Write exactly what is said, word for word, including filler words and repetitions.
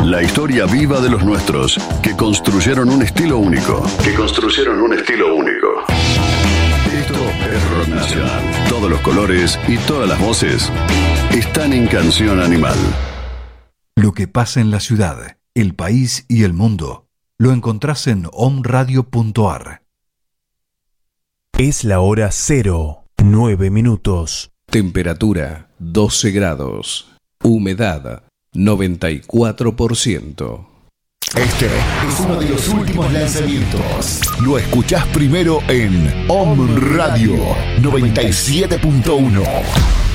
La historia viva de los nuestros, que construyeron un estilo único. Que construyeron un estilo único. Esto es Rock Nacional. Todos los colores y todas las voces están en Canción Animal. Lo que pasa en la ciudad, el país y el mundo, lo encontrás en omradio punto ar. Es la hora cero, nueve minutos. Temperatura doce grados. Humedad noventa y cuatro por ciento. Este es uno de los últimos lanzamientos. Lo escuchás primero en Om Radio noventa y siete punto uno.